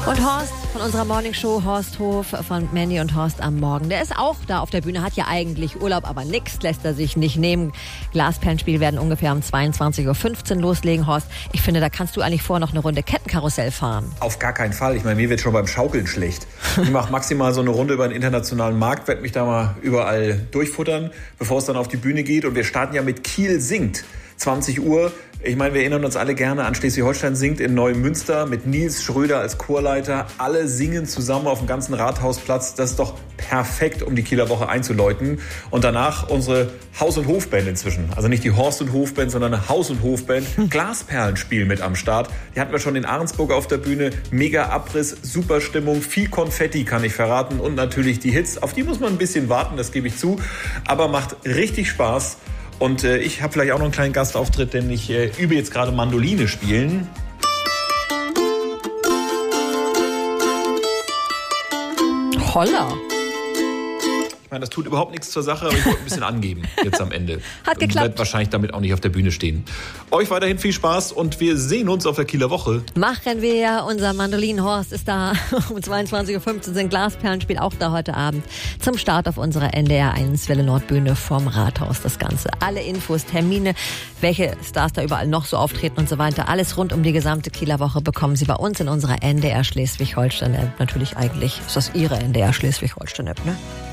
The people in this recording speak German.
Und Horst von unserer Morningshow, Horst Hof von Mandy und Horst am Morgen. Der ist auch da auf der Bühne, hat ja eigentlich Urlaub, aber nix lässt er sich nicht nehmen. Glasperlenspiel werden ungefähr um 22.15 Uhr loslegen, Horst. Ich finde, da kannst du eigentlich vorher noch eine Runde Kettenkarussell fahren. Auf gar keinen Fall. Ich meine, mir wird schon beim Schaukeln schlecht. Ich mache maximal so eine Runde über den internationalen Markt, werde mich da mal überall durchfuttern, bevor es dann auf die Bühne geht. Und wir starten ja mit Kiel singt. 20 Uhr. Ich meine, wir erinnern uns alle gerne an Schleswig-Holstein singt in Neumünster mit Nils Schröder als Chorleiter. Alle singen zusammen auf dem ganzen Rathausplatz. Das ist doch perfekt, um die Kieler Woche einzuläuten. Und danach unsere Haus- und Hofband inzwischen. Also nicht die Horst- und Hofband, sondern eine Haus- und Hofband. Glasperlenspiel mit am Start. Die hatten wir schon in Ahrensburg auf der Bühne. Mega Abriss, super Stimmung, viel Konfetti kann ich verraten. Und natürlich die Hits. Auf die muss man ein bisschen warten, das gebe ich zu. Aber macht richtig Spaß. Und ich habe vielleicht auch noch einen kleinen Gastauftritt, denn ich übe jetzt gerade Mandoline spielen. Holla. Ich meine, das tut überhaupt nichts zur Sache, aber ich wollte ein bisschen angeben jetzt am Ende. Hat geklappt. Ich werde wahrscheinlich damit auch nicht auf der Bühne stehen. Euch weiterhin viel Spaß und wir sehen uns auf der Kieler Woche. Machen wir. Unser Mandolinenhorst ist da. Um 22.15 Uhr sind Glasperlenspiel auch da heute Abend. Zum Start auf unserer NDR 1 Welle Nordbühne vom Rathaus das Ganze. Alle Infos, Termine, welche Stars da überall noch so auftreten und so weiter. Alles rund um die gesamte Kieler Woche bekommen Sie bei uns in unserer NDR Schleswig-Holstein-App. Natürlich eigentlich ist das Ihre NDR Schleswig-Holstein-App, ne?